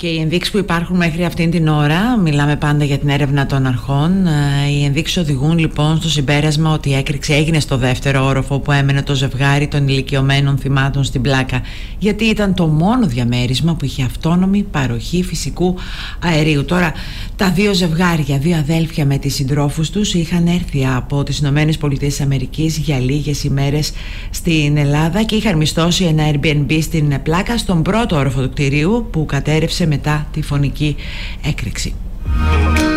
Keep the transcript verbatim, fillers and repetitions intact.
Και οι ενδείξεις που υπάρχουν μέχρι αυτήν την ώρα, μιλάμε πάντα για την έρευνα των αρχών, οι ενδείξεις οδηγούν λοιπόν στο συμπέρασμα ότι η έκρηξη έγινε στο δεύτερο όροφο που έμενε το ζευγάρι των ηλικιωμένων θυμάτων στην Πλάκα, γιατί ήταν το μόνο διαμέρισμα που είχε αυτόνομη παροχή φυσικού αερίου. Τώρα, τα δύο ζευγάρια, δύο αδέλφια με τις συντρόφους τους, είχαν έρθει από τις Ηνωμένες Πολιτείες της Αμερικής για λίγες ημέρες στην Ελλάδα και είχαν μισθώσει ένα Airbnb στην Πλάκα, στον πρώτο όροφο του κτηρίου που κατέρευσε μετά τη φωνική έκρηξη.